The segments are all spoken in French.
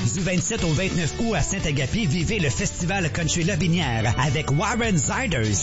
Du 27 au 29 août à Saint-Agapi, vivez le festival Country Lobinière avec Warren Ziders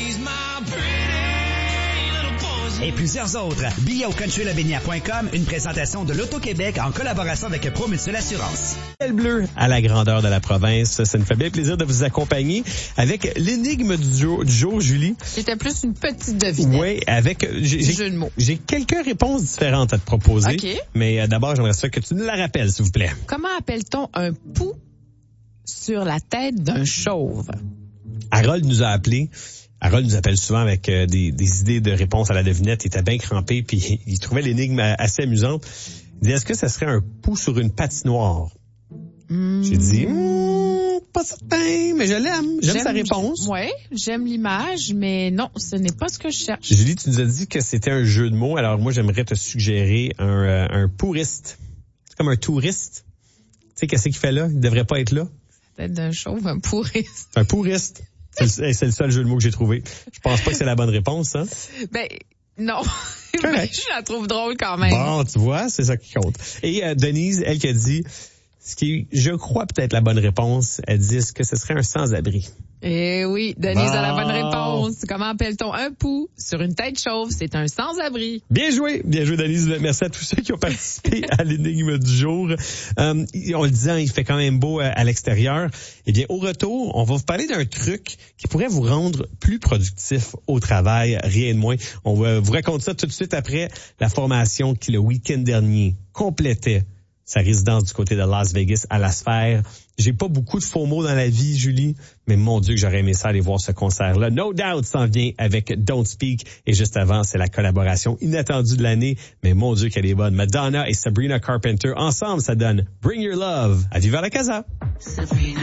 et plusieurs autres. Billets au countrylobinière.com, une présentation de l'Auto-Québec en collaboration avec Promutuelle Assurance. Ciel bleu à la grandeur de la province. Ça nous fait bien plaisir de vous accompagner avec l'énigme du jour, Julie. C'était plus une petite devinette. Oui, avec jeu de mots. J'ai quelques réponses différentes à te proposer. OK. Mais d'abord, j'aimerais ça que tu nous la rappelles, s'il vous plaît. Comment appelle-t-on un pou sur la tête d'un chauve? Harold nous a appelés. Harold nous appelle souvent avec des idées de réponses à la devinette. Il était bien crampé, puis il trouvait l'énigme assez amusante. Il dit, est-ce que ça serait un pou sur une patinoire? J'ai dit, pas certain, mais je l'aime. J'aime sa réponse. Oui, j'aime l'image, mais non, ce n'est pas ce que je cherche. Julie, tu nous as dit que c'était un jeu de mots. Alors moi, j'aimerais te suggérer un pouriste. C'est comme un touriste. Tu sais, qu'est-ce qu'il fait là? Il devrait pas être là. Tête d'un chauve, un pouriste. Un pouriste. C'est le seul jeu de mots que j'ai trouvé. Je pense pas que c'est la bonne réponse, hein? Ben, non. Ben, je la trouve drôle quand même. Bon, tu vois, c'est ça qui compte. Et Denise, elle qui a dit, ce qui, je crois peut-être la bonne réponse, elle dit, est-ce que ce serait un sans-abri? Eh oui, Denise a la bonne réponse. Comment appelle-t-on un pou sur une tête chauve? C'est un sans-abri. Bien joué, Denise. Merci à tous ceux qui ont participé à l'énigme du jour. On le disait, il fait quand même beau à l'extérieur. Eh bien, au retour, on va vous parler d'un truc qui pourrait vous rendre plus productif au travail, rien de moins. On va vous raconter ça tout de suite après la formation qui, le week-end dernier, complétait sa résidence du côté de Las Vegas à la Sphère. J'ai pas beaucoup de faux mots dans la vie, Julie, mais mon Dieu que j'aurais aimé ça aller voir ce concert-là. No Doubt s'en vient avec Don't Speak. Et juste avant, c'est la collaboration inattendue de l'année, mais mon Dieu qu'elle est bonne. Madonna et Sabrina Carpenter, ensemble, ça donne Bring Your Love à Viva la Casa.